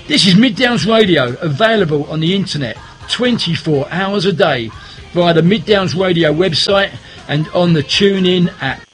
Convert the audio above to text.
This is Mid Downs Radio, available on the internet 24 hours a day via the Mid Downs Radio website and on the TuneIn app.